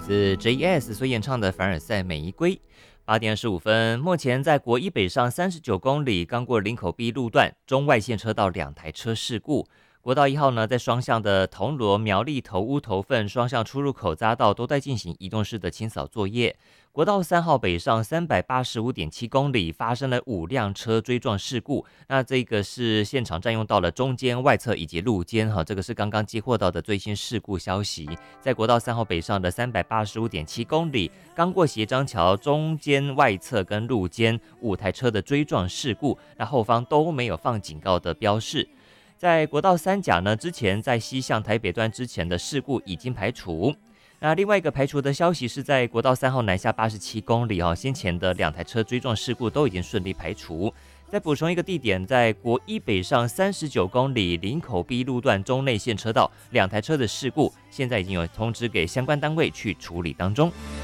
自 JS 所演唱的凡尔赛每一归。8点15分，目前在国一北上39公里，刚过林口 B 路段，中外线车道2台车事故。国道1号呢，在双向的铜锣苗栗头屋头份双向出入口匝道都在进行移动式的清扫作业。国道3号北上385.7公里，发生了5辆车追撞事故。那这个是现场占用到了中间、外侧以及路肩这个是刚刚接获到的最新事故消息。在国道3号北上的385.7公里，刚过协章桥中间、外侧跟路肩5台车的追撞事故，那后方都没有放警告的标示。在国道3甲呢，之前在西向台北段之前的事故已经排除。那另外一个排除的消息是在国道3号南下87公里先前的2台车追撞事故都已经顺利排除。再补充一个地点，在国一北上39公里林口 B 路段中内线车道2台车的事故，现在已经有通知给相关单位去处理当中。